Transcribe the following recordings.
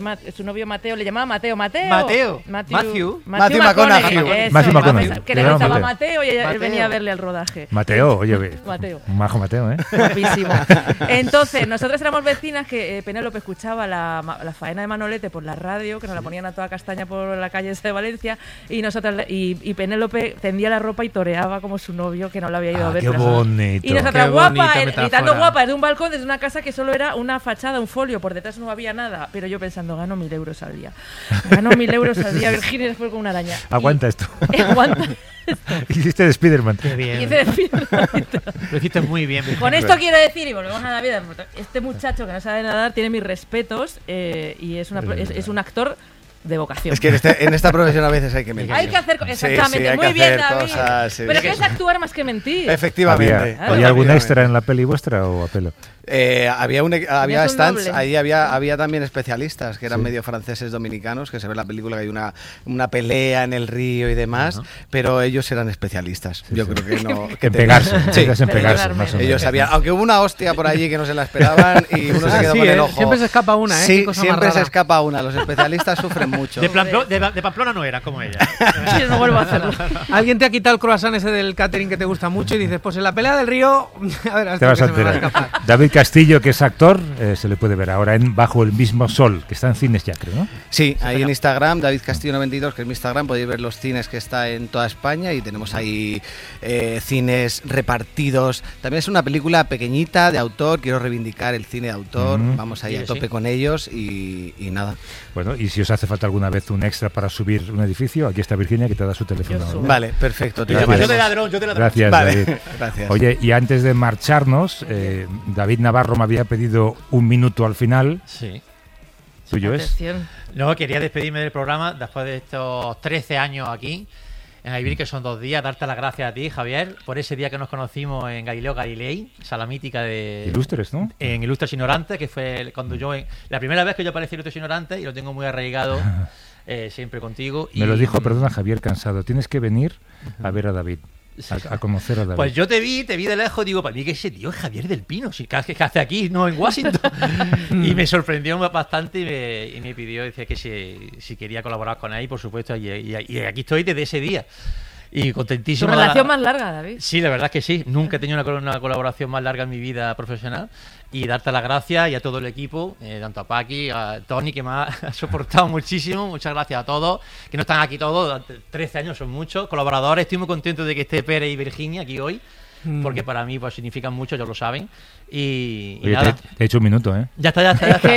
su novio Mateo le llamaba Matthew McConaughey. Matthew McConaughey. que le gustaba Mateo y él venía a verle al rodaje. Mateo, oye, un majo Mateo, guapísimo. Entonces, nosotras éramos vecinas que Penélope escuchaba la faena de Manolete por la radio, que nos la ponían a toda castaña por la calle de Valencia, y nosotras y Penélope tendía la ropa y toreaba como su novio, que no la había ido a ver. ¡Qué bonito! Y nosotras, gritando guapa, desde un balcón, desde una casa que solo era una fachada, un folio, por detrás no había nada, pero yo pensando, gano 1.000 euros al día. Gano 1.000 euros al día, Virginia, después con una araña. Aguanta esto. Aguanta. Hiciste de Spiderman. Qué bien. Hice de Spiderman. Lo hiciste muy bien, Virginia. Con esto quiero decir, y volvemos a David, este muchacho que no sabe nadar tiene mis respetos y es un actor de vocación. Es que en esta profesión a veces hay que mentir. Hay que hacer exactamente, muy bien, David. Cosas, pero que es actuar más que mentir. Efectivamente. ¿Había algún extra en la peli vuestra o a pelo? Había stands, doble. ahí había también especialistas que eran medio franceses dominicanos, que se ve en la película que hay una pelea en el río y demás, pero ellos eran especialistas. Yo creo que no. En pegarse, sí, en pegarse, más o menos. Ellos sabían, aunque hubo una hostia por allí que no se la esperaban y uno se quedó con el ojo. Siempre se escapa una, ¿eh? Sí, siempre se escapa una. Los especialistas sufren mucho. De Pamplona no eran como ella. Sí, no vuelvo a hacerlo. Alguien te ha quitado el croissant ese del catering que te gusta mucho y dices, pues en la pelea del río, a ver, te vas a enterar. David Castillo, que es actor, se le puede ver ahora en Bajo el mismo sol, que está en cines ya, creo, ¿no? Sí, ahí en Instagram, David Castillo 92, que es mi Instagram, podéis ver los cines que está en toda España y tenemos ahí cines repartidos. También es una película pequeñita de autor, quiero reivindicar el cine de autor, vamos ahí a tope con ellos y nada. Bueno, y si os hace falta alguna vez un extra para subir un edificio, aquí está Virginia que te da su teléfono. Vale, perfecto. Yo te ladrón. Gracias, vale, David. Gracias. Oye, y antes de marcharnos, David Navarro me había pedido un minuto al final. Sí. ¿Tuyo es? No, quería despedirme del programa después de estos 13 años aquí en Aivir, que son 2 días. Darte las gracias a ti, Javier, por ese día que nos conocimos en Galileo Galilei, sala mítica de Ilustres, ¿no? En Ilustres Ignorantes, que fue cuando la primera vez que yo aparecí en Ilustres Ignorantes, y lo tengo muy arraigado siempre contigo. Me lo dijo, perdona, Javier Cansado, tienes que venir a ver a David. A conocer a David. Pues yo te vi de lejos, digo, para mí que ese tío es Javier del Pino, si que hace aquí, no en Washington. Y me sorprendió bastante y me pidió, decía que si quería colaborar con él, por supuesto, y aquí estoy desde ese día. Y contentísimo. ¿Tu relación más larga, David? Sí, la verdad es que sí. Nunca he tenido una colaboración más larga en mi vida profesional. Y darte las gracias y a todo el equipo, tanto a Paqui, a Tony, que me ha soportado muchísimo. Muchas gracias a todos, que no están aquí todos. 13 años son muchos colaboradores. Estoy muy contento de que esté Pérez y Virginia aquí hoy, porque para mí pues significan mucho, ellos lo saben. Y oye, nada. Te he hecho un minuto, ¿eh? Ya está.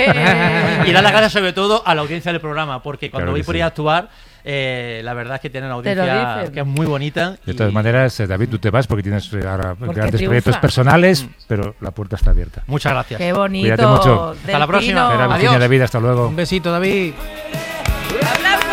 Y dar las gracias sobre todo a la audiencia del programa, porque cuando voy por ahí a actuar, la verdad es que tienen una audiencia que es muy bonita. De todas maneras, David, tú te vas porque tienes ahora grandes proyectos personales, pero la puerta está abierta. Muchas gracias. Qué bonito. Cuídate mucho. Hasta la próxima. Virginia, David, hasta luego. Un besito, David. ¡Hablamos!